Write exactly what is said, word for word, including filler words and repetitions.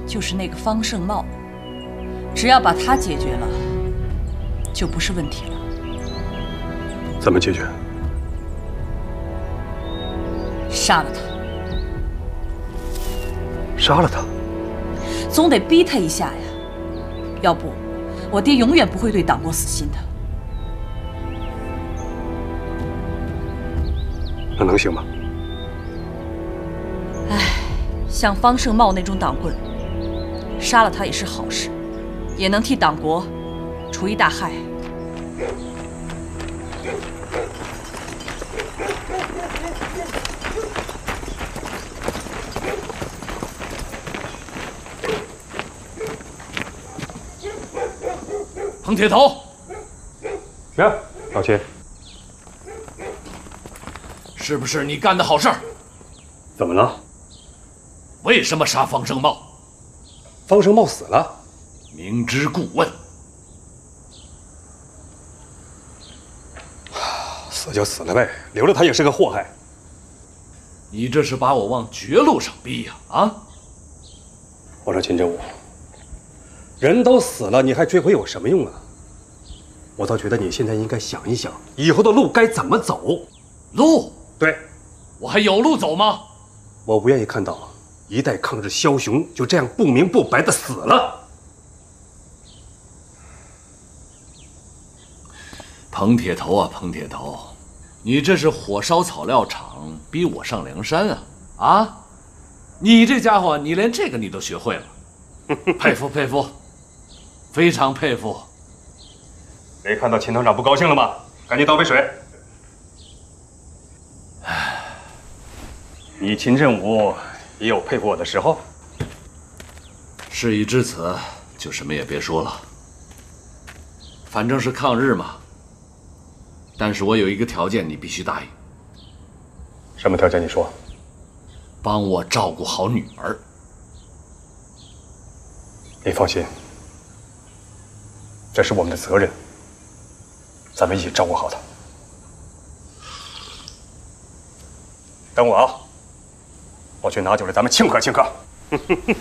就是那个方胜茂，只要把他解决了，就不是问题了。 怎么解决？ 杀了他。 杀了他？ 总得逼他一下呀，要不我爹永远不会对党国死心的。 那能行吗？ 唉，像方胜茂那种党棍，杀了他也是好事，也能替党国除一大害。 彭铁头， 呀，老秦， 是不是你干的好事儿？ 怎么了？ 为什么杀方胜茂？ 方胜茂死了， 明知故问。 死就死了呗，留着他也是个祸害。 你这是把我往绝路上逼呀！啊！ 我说秦振武，人都死了，你还追回有什么用啊？我倒觉得你现在应该想一想，以后的路该怎么走。 路？ 对， 我还有路走吗？ 我不愿意看到一代抗日枭雄就这样不明不白的死了。 彭铁头啊，彭铁头，你这是火烧草料场，逼我上梁山啊！啊，你这家伙，你连这个你都学会了，佩服佩服，非常佩服。 没看到秦团长不高兴了吗？赶紧倒杯水。你秦振武也有佩服我的时候。 事已至此，就什么也别说了。反正是抗日嘛。但是我有一个条件，你必须答应。 什么条件？你说。 帮我照顾好女儿。 你放心，这是我们的责任，咱们一起照顾好她。等我啊，我去拿酒来，咱们庆贺庆贺。